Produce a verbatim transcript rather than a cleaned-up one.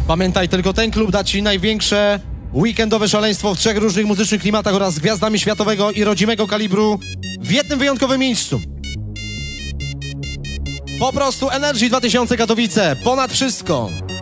Pamiętaj, tylko ten klub da ci największe weekendowe szaleństwo w trzech różnych muzycznych klimatach oraz z gwiazdami światowego i rodzimego kalibru w jednym wyjątkowym miejscu. Po prostu Energy dwa tysiące Katowice, ponad wszystko.